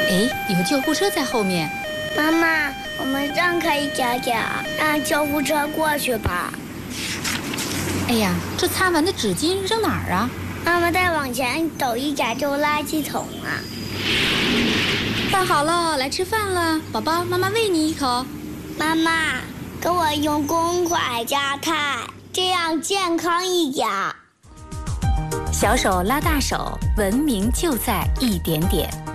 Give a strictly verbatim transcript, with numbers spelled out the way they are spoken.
哎，有救护车在后面。 妈妈，我们让开一点点，让救护车过去吧。 哎呀，这擦完的纸巾扔哪儿啊？ 妈妈再往前走一点就垃圾桶了。 饭好了，来吃饭了，宝宝，妈妈喂你一口。 妈妈，给我用公筷夹菜，这样健康一点。 小手拉大手，文明就在一点点。